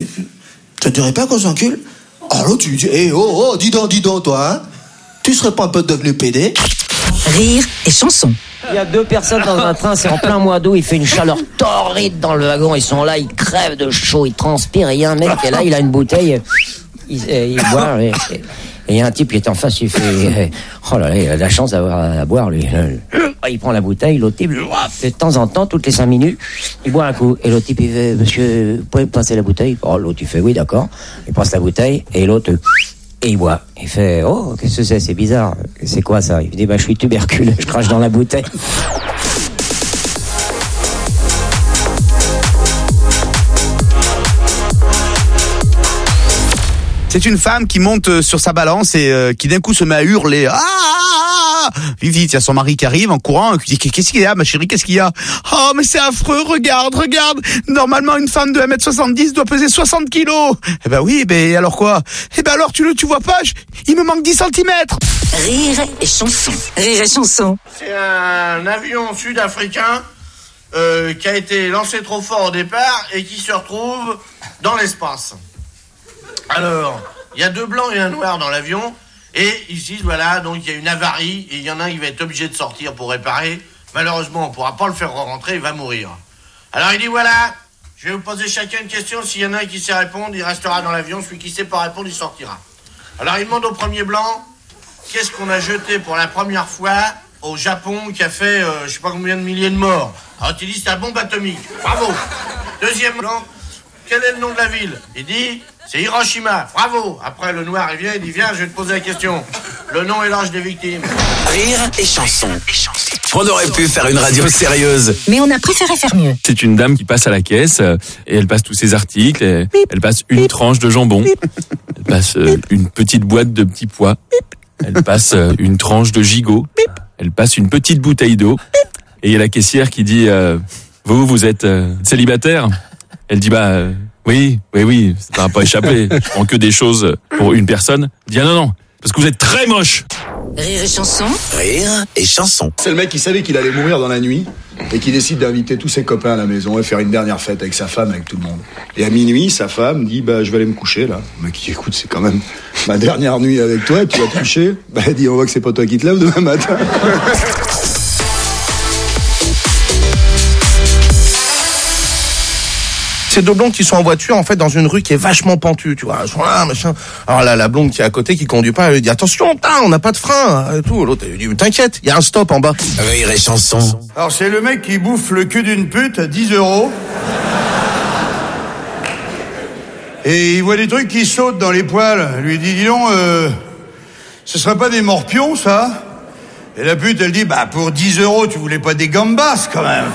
Ça te dirait pas qu'on s'encule? Alors tu dis, dis donc, toi, hein? Tu serais pas un peu devenu pédé? Rire et chanson. Il y a 2 personnes dans un train, c'est en plein mois d'août, il fait une chaleur torride dans le wagon, ils sont là, ils crèvent de chaud, ils transpirent, et il y a un mec qui est là, il a une bouteille, il boit, et il y a un type qui est en face, il fait, oh là là, il a de la chance d'avoir à boire, lui. Il prend la bouteille, l'autre type, de temps en temps, toutes les 5 minutes, il boit un coup, et l'autre type, il fait, monsieur, vous pouvez me passer la bouteille? Oh, l'autre, il fait, oui, d'accord, il passe la bouteille, et l'autre, et il boit. Il fait, oh, qu'est-ce que c'est bizarre. C'est quoi ça? Il dit, je suis tuberculeux, je crache dans la bouteille. C'est une femme qui monte sur sa balance et qui d'un coup se met à hurler. Vite, il y a son mari qui arrive en courant et qui dit, qu'est-ce qu'il y a, ma chérie, qu'est-ce qu'il y a? Oh, mais c'est affreux, regarde. Normalement, une femme de 1m70 doit peser 60 kilos. Eh ben oui, alors quoi? Eh ben alors, tu vois pas, il me manque 10 centimètres. Rire et chanson. Rire et chanson. C'est un avion sud-africain qui a été lancé trop fort au départ et qui se retrouve dans l'espace. Alors, il y a 2 blancs et un noir dans l'avion. Et ils se disent, voilà, donc il y a une avarie et il y en a un qui va être obligé de sortir pour réparer. Malheureusement, on ne pourra pas le faire rentrer, il va mourir. Alors il dit, voilà, je vais vous poser chacun une question. S'il y en a un qui sait répondre, il restera dans l'avion. Celui qui ne sait pas répondre, il sortira. Alors il demande au premier blanc, qu'est-ce qu'on a jeté pour la première fois au Japon qui a fait, je sais pas combien de milliers de morts. Alors il dit, c'est la bombe atomique. Bravo. Deuxième blanc, quel est le nom de la ville? Il dit, c'est Hiroshima. Bravo. Après, le noir, il vient, il dit, viens, je vais te poser la question. Le nom et l'âge des victimes. Rire et chanson. On aurait pu faire une radio sérieuse. Mais on a préféré faire mieux. C'est une dame qui passe à la caisse et elle passe tous ses articles. Et elle passe une tranche de jambon. Elle passe une petite boîte de petits pois. Elle passe une tranche de gigot. Elle passe une petite bouteille d'eau. Et il y a la caissière qui dit vous êtes célibataire? Elle dit oui, ça n'a pas échappé. Je prends que des choses pour une personne. Elle dit non, parce que vous êtes très moche. Rire et chanson. Rire et chanson. C'est le mec qui savait qu'il allait mourir dans la nuit et qui décide d'inviter tous ses copains à la maison et faire une dernière fête avec sa femme, avec tout le monde. Et à minuit, sa femme dit je vais aller me coucher là. Le mec qui écoute, c'est quand même ma dernière nuit avec toi, tu vas te coucher. Elle dit on voit que c'est pas toi qui te lèves demain matin. Ces 2 blondes qui sont en voiture, en fait, dans une rue qui est vachement pentue, tu vois. Elles sont là, machin. Alors là, la blonde qui est à côté, qui conduit pas, elle lui dit, attention, on n'a pas de frein, et tout. L'autre, elle lui dit, t'inquiète, il y a un stop en bas. Rire et chanson. Alors, c'est le mec qui bouffe le cul d'une pute à 10 €. Et il voit des trucs qui sautent dans les poils. Il lui dit, dis donc, ce serait pas des morpions, ça? Et la pute, elle dit, pour 10 €, tu voulais pas des gambas, quand même.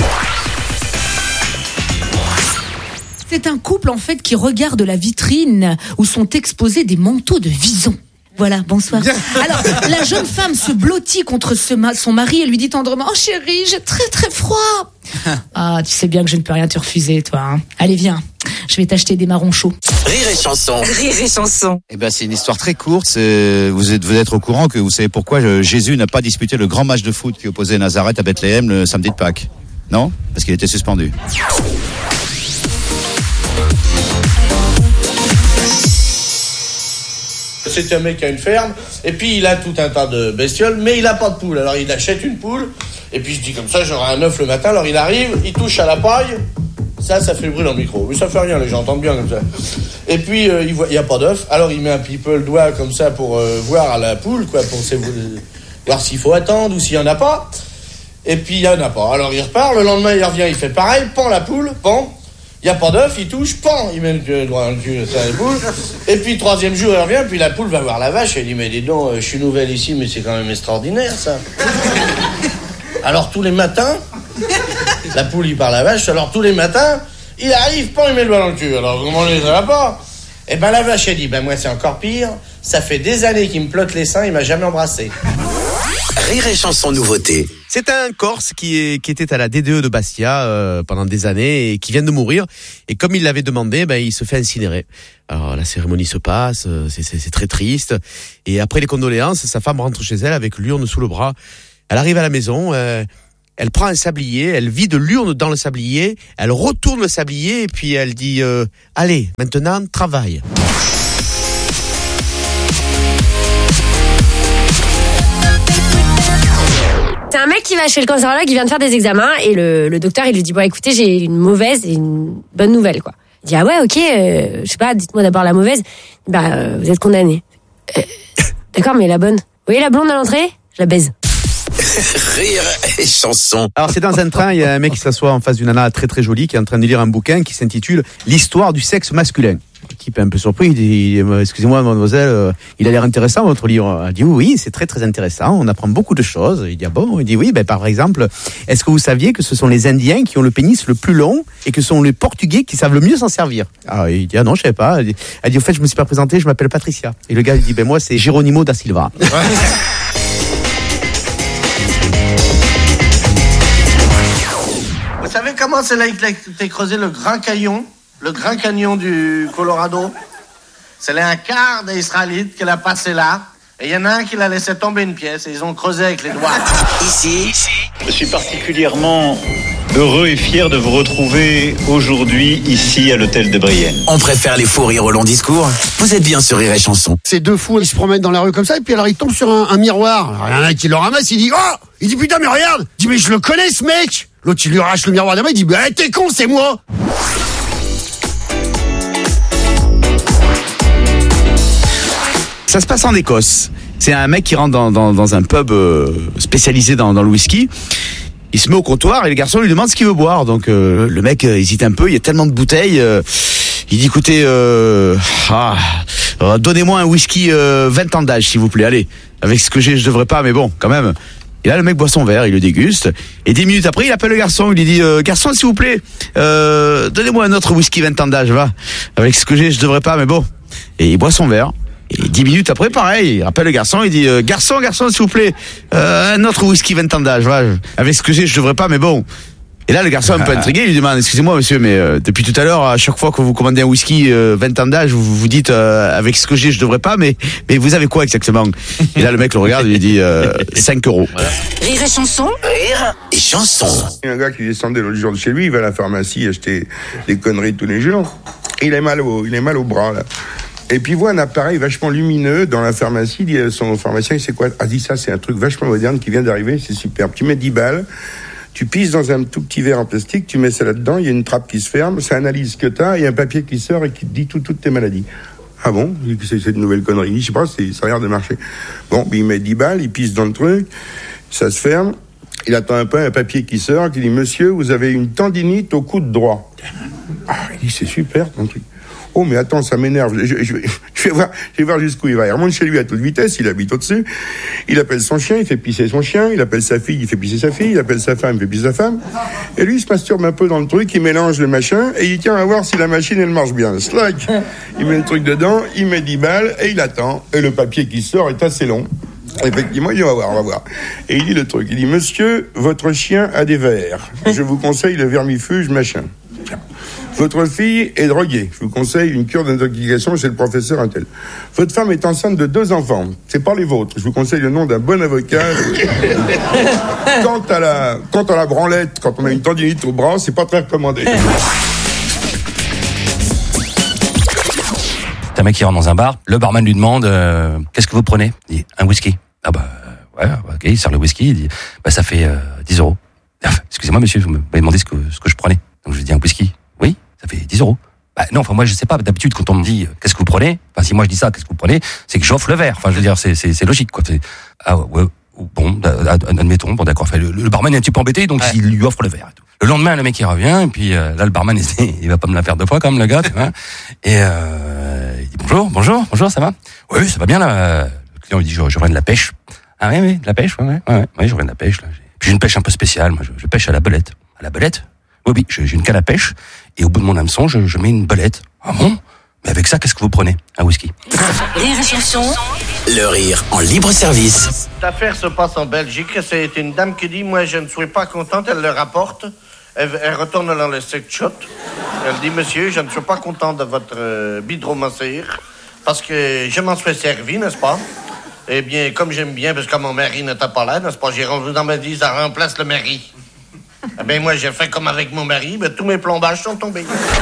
C'est un couple en fait qui regarde la vitrine où sont exposés des manteaux de vison. Voilà, bonsoir. Alors, la jeune femme se blottit contre son mari et lui dit tendrement, oh chérie, j'ai très très froid. Ah, tu sais bien que je ne peux rien te refuser, toi. Hein. Allez, viens, je vais t'acheter des marrons chauds. Rire et chanson. Rire et chanson. C'est une histoire très courte. Vous êtes au courant que vous savez pourquoi Jésus n'a pas disputé le grand match de foot qui opposait Nazareth à Bethléem le samedi de Pâques? Non? Parce qu'il était suspendu. C'est un mec qui a une ferme, et puis il a tout un tas de bestioles, mais il a pas de poule. Alors il achète une poule, et puis je dis comme ça, j'aurai un œuf le matin. Alors il arrive, il touche à la paille, ça fait le bruit dans le micro. Mais ça fait rien, les gens entendent bien comme ça. Et puis il voit, il y a pas d'œuf, alors il met un petit peu le doigt comme ça pour voir à la poule, quoi, pour voir s'il faut attendre ou s'il y en a pas. Et puis il y en a pas. Alors il repart, le lendemain il revient, il fait pareil, pend la poule, pend. Il n'y a pas d'œuf, il touche, pan, il met le doigt dans le cul, ça la poule. Et puis le 3e jour, il revient, puis la poule va voir la vache, et elle dit, mais dis donc, je suis nouvelle ici, mais c'est quand même extraordinaire, ça. Alors tous les matins, la poule, il parle à la vache, alors tous les matins, il arrive, pan, il met le doigt dans le cul. Alors comment ça va pas? Eh la vache, elle dit, moi c'est encore pire, ça fait des années qu'il me plotte les seins, il m'a jamais embrassé. Rire et chanson nouveauté. C'est un Corse qui était à la DDE de Bastia pendant des années et qui vient de mourir. Et comme il l'avait demandé, il se fait incinérer. Alors la cérémonie se passe, c'est très triste. Et après les condoléances, sa femme rentre chez elle avec l'urne sous le bras. Elle arrive à la maison, elle prend un sablier, elle vide l'urne dans le sablier, elle retourne le sablier et puis elle dit allez, maintenant, travaille. C'est un mec qui va chez le cancérologue, il vient de faire des examens et le docteur il lui dit bon écoutez j'ai une mauvaise et une bonne nouvelle quoi. Il dit ah ouais ok je sais pas dites-moi d'abord la mauvaise. Vous êtes condamné. D'accord mais la bonne. Vous voyez la blonde à l'entrée je la baise. Rire et chanson. Alors c'est dans un train, il y a un mec qui s'assoit en face d'une nana très très jolie qui est en train de lire un bouquin qui s'intitule L'histoire du sexe masculin. Le type est un peu surpris, il dit excusez-moi mademoiselle, il a l'air intéressant votre livre. Elle dit oui, c'est très très intéressant, on apprend beaucoup de choses. Il dit ah bon, il dit oui, par exemple, est-ce que vous saviez que ce sont les Indiens qui ont le pénis le plus long et que ce sont les Portugais qui savent le mieux s'en servir. Alors il dit ah non, je savais pas. Elle dit au fait, je me suis pas présenté, je m'appelle Patricia. Et le gars il dit moi c'est Geronimo da Silva. Vous savez comment c'est là qu'il a été creusé le Grand Canyon du Colorado? C'est là un quart des Israélites qui l'a passé là. Et il y en a un qui l'a laissé tomber une pièce et ils ont creusé avec les doigts. Ici, je suis particulièrement heureux et fier de vous retrouver aujourd'hui ici à l'hôtel de Brienne. On préfère les faux rires au long discours. Vous êtes bien sur Rire et Chanson. Ces deux fous, ils se promènent dans la rue comme ça et puis alors ils tombent sur un miroir. Alors, il y en a un qui le ramasse, il dit oh, il dit putain mais regarde, il dit mais je le connais ce mec. L'autre il lui arrache le miroir de la main, il dit bah t'es con c'est moi. Ça se passe en Écosse. C'est un mec qui rentre dans un pub spécialisé dans le whisky. Il se met au comptoir et le garçon lui demande ce qu'il veut boire. Donc le mec hésite un peu, il y a tellement de bouteilles. Il dit écoutez, donnez-moi un whisky 20 ans d'âge s'il vous plaît. Allez, avec ce que j'ai je devrais pas, mais bon, quand même. Et là le mec boit son verre, il le déguste. Et 10 minutes après il appelle le garçon, il lui dit garçon s'il vous plaît, donnez-moi un autre whisky 20 ans d'âge, va. Avec ce que j'ai je devrais pas, mais bon. Et il boit son verre. Et 10 minutes après, pareil, il appelle le garçon, il dit garçon, s'il vous plaît, un autre whisky 20 ans d'âge, voilà. Avec ce que j'ai, je devrais pas, mais bon. Et là, le garçon un peu intrigué, il lui demande excusez-moi monsieur, mais depuis tout à l'heure, à chaque fois que vous commandez un whisky 20 ans d'âge, vous dites avec ce que j'ai, je devrais pas, mais vous avez quoi exactement? Et là, le mec le regarde, il lui dit 5 €. Voilà. Rire et chanson. Rire et chanson. Il y a un gars qui descendait l'autre jour de chez lui, il va à la pharmacie acheter des conneries tous les jours. Et il est mal au bras là. Et puis il voit un appareil vachement lumineux dans la pharmacie. Il dit à son pharmacien, il sait quoi? Ah, dit ça, c'est un truc vachement moderne qui vient d'arriver, c'est superbe. Tu mets 10 balles, tu pisses dans un tout petit verre en plastique, tu mets ça là-dedans, il y a une trappe qui se ferme, ça analyse ce que t'as, il y a un papier qui sort et qui te dit toutes tes maladies. Ah bon? C'est une nouvelle connerie. Je sais pas, ça a l'air de marcher. Bon, il met 10 balles, il pisse dans le truc, ça se ferme, il attend un peu, un papier qui sort, qui dit monsieur, vous avez une tendinite au coude droit. Ah, il dit c'est super ton truc. Oh mais attends, ça m'énerve, je vais voir jusqu'où il va. Il remonte chez lui à toute vitesse, il habite au-dessus, il appelle son chien, il fait pisser son chien, il appelle sa fille, il fait pisser sa fille, il appelle sa femme, il fait pisser sa femme, et lui il se masturbe un peu dans le truc, il mélange le machin, et il tient à voir si la machine elle marche bien. Slack, il met le truc dedans, il met 10 balles, et il attend, et le papier qui sort est assez long. Effectivement, il dit on va voir. Et il dit le truc, il dit monsieur, votre chien a des vers, je vous conseille le vermifuge machin. Votre fille est droguée. Je vous conseille une cure d'intoxication chez le professeur Intel. Votre femme est enceinte de 2 enfants. C'est pas les vôtres. Je vous conseille le nom d'un bon avocat. Quant à la branlette, quand on a une tendinite au bras, c'est pas très recommandé. T'as un mec qui rentre dans un bar, le barman lui demande qu'est-ce que vous prenez? Il dit un whisky. Ah bah ouais, ok, il sort le whisky, il dit bah ça fait 10 €. Excusez-moi monsieur, vous m'avez demandé ce que je prenais. Donc je lui dis un whisky. Oui, ça fait 10 €. Bah non, enfin moi je sais pas, d'habitude quand on me dit qu'est-ce que vous prenez, enfin si moi je dis ça, qu'est-ce que vous prenez, c'est que j'offre le verre. Enfin je veux dire c'est logique quoi. Ah ouais, bon, admettons, bon d'accord, le barman est un petit peu embêté donc il lui offre le verre et tout. Le lendemain le mec il revient et puis là le barman il va pas me la faire 2 fois quand même le gars, tu vois. Et il dit bonjour, ça va? Oui, ça va bien là. Le client lui dit je reviens de la pêche. Ah oui, de la pêche, ouais, je reviens de la pêche là. Puis j'ai une pêche un peu spéciale, moi je pêche à la belette. À la belette? Oui, j'ai une canne à pêche, et au bout de mon hameçon, je mets une belette. Ah bon? Mais avec ça, qu'est-ce que vous prenez? Un whisky. Rire et chanson. Le rire en libre service. Cette affaire se passe en Belgique. C'est une dame qui dit, moi je ne suis pas contente, elle le rapporte. Elle retourne dans le sex shop. Elle dit, monsieur, je ne suis pas contente de votre bidromasseur, parce que je m'en suis servi, n'est-ce pas? Eh bien, comme j'aime bien, parce que mon mari n'était pas là, n'est-ce pas? J'ai rendu dans ma vie, ça remplace le mari. Ah ben moi j'ai fait comme avec mon mari, ben, tous mes plombages sont tombés.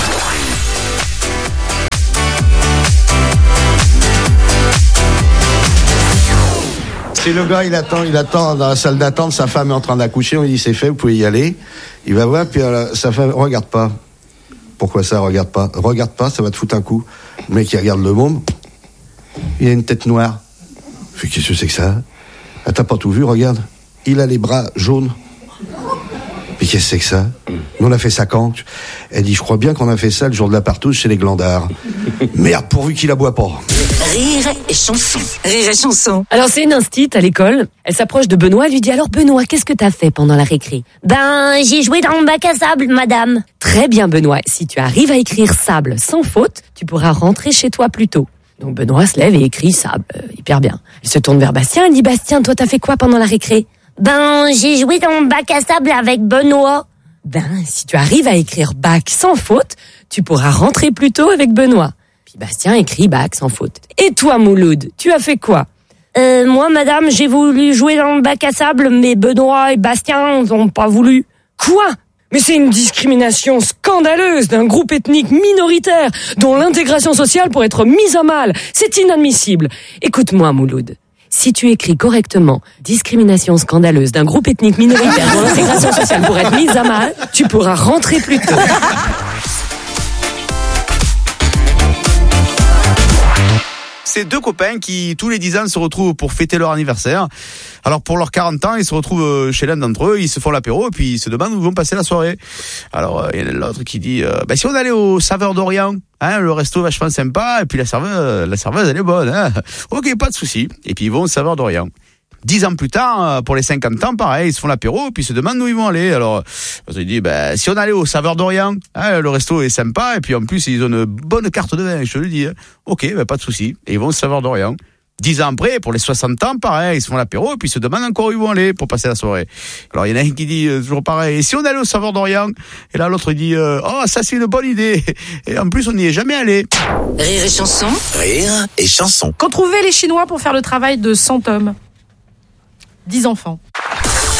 C'est le gars, il attend dans la salle d'attente, sa femme est en train d'accoucher, on lui dit c'est fait, vous pouvez y aller. Il va voir, puis sa femme, regarde pas. Pourquoi ça, regarde pas? Regarde pas, ça va te foutre un coup. Le mec, il regarde le môme, il a une tête noire. Fait, qu'est-ce que c'est que ça? Ah, t'as pas tout vu, regarde. Il a les bras jaunes. Mais qu'est-ce que c'est que ça? Nous, on a fait ça quand? Elle dit, je crois bien qu'on a fait ça le jour de la partouze chez les glandards. Merde, pourvu qu'il la boit pas. Rire et chanson. Rire et chanson. Alors c'est une instite à l'école. Elle s'approche de Benoît, elle lui dit alors Benoît, qu'est-ce que t'as fait pendant la récré? Ben, j'ai joué dans le bac à sable, madame. Très bien Benoît, si tu arrives à écrire sable sans faute, tu pourras rentrer chez toi plus tôt. Donc Benoît se lève et écrit sable, hyper bien. Il se tourne vers Bastien, elle dit Bastien, toi t'as fait quoi pendant la récré? Ben, j'ai joué dans le bac à sable avec Benoît. Ben, si tu arrives à écrire bac sans faute, tu pourras rentrer plus tôt avec Benoît. Puis Bastien écrit bac sans faute. Et toi Mouloud, tu as fait quoi? Moi, madame, j'ai voulu jouer dans le bac à sable, mais Benoît et Bastien n'ont pas voulu. Quoi? Mais c'est une discrimination scandaleuse d'un groupe ethnique minoritaire dont l'intégration sociale pourrait être mise à mal. C'est inadmissible. Écoute-moi Mouloud. Si tu écris correctement « discrimination scandaleuse d'un groupe ethnique minoritaire dont l'intégration sociale pourrait être mise à mal », tu pourras rentrer plus tôt. C'est deux copains qui, tous les 10 ans, se retrouvent pour fêter leur anniversaire. Alors, pour leurs 40 ans, ils se retrouvent chez l'un d'entre eux, ils se font l'apéro, et puis ils se demandent où ils vont passer la soirée. Alors, il y en a l'autre qui dit, si on allait au Saveur d'Orient, hein, le resto vachement sympa, et puis la serveuse, elle est bonne, hein. Ok, pas de souci. Et puis ils vont au Saveur d'Orient. 10 ans plus tard, pour les 50 ans, pareil, ils se font l'apéro, et puis ils se demandent où ils vont aller. Alors, ils disent, si on allait au Saveur d'Orient, hein, le resto est sympa, et puis en plus, ils ont une bonne carte de vin, je te le dis. Hein. Ok, pas de souci. Et ils vont au Saveur d'Orient. 10 ans après, pour les 60 ans, pareil, ils se font l'apéro, et puis ils se demandent encore où ils vont aller pour passer la soirée. Alors, il y en a un qui dit, toujours pareil, et si on allait au Saveur d'Orient? Et là, l'autre, il dit, ça, c'est une bonne idée. Et en plus, on n'y est jamais allé. Rire et chanson. Rire et chanson. Qu'ont trouvé les Chinois pour faire le travail de 100 hommes? 10 enfants.